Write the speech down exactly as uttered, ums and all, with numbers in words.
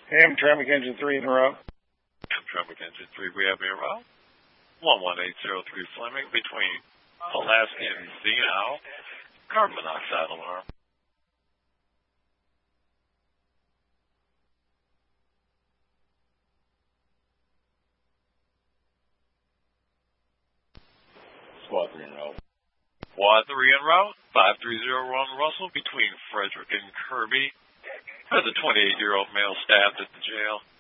Hamtramck engine three in a row. Hamtramck engine three, we have in a row. one one eight zero three Fleming between Pulaski and Zeno. Carbon monoxide alarm. Squad three in a row. Quad three in row. five three zero Ron Russell between Frederick and Kirby. Has a twenty-eight-year-old male stabbed at the jail.